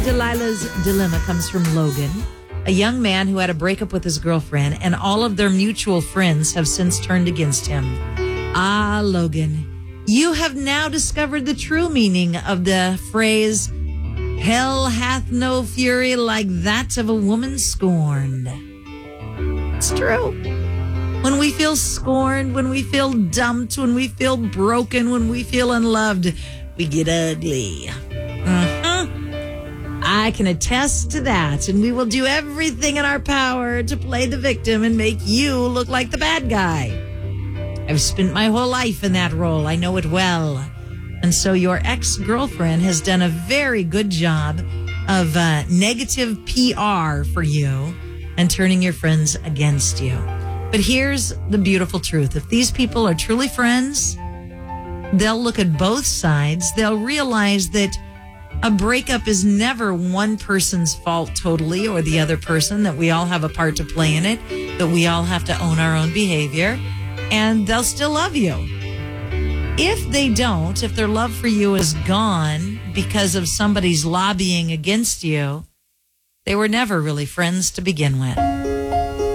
Delilah's dilemma comes from Logan, a young man who had a breakup with his girlfriend, and all of their mutual friends have since turned against him. Ah, Logan, you have now discovered the true meaning of the phrase, hell hath no fury like that of a woman scorned. It's true. When we feel scorned, when we feel dumped, when we feel broken, when we feel unloved, we get ugly. I can attest to that, and we will do everything in our power to play the victim and make you look like the bad guy. I've spent my whole life in that role. I know it well. And so your ex-girlfriend has done a very good job of negative PR for you and turning your friends against you. But here's the beautiful truth. If these people are truly friends, they'll look at both sides. They'll realize that a breakup is never one person's fault totally, or the other person, that we all have a part to play in it, that we all have to own our own behavior, and they'll still love you. If they don't, if their love for you is gone because of somebody's lobbying against you, they were never really friends to begin with.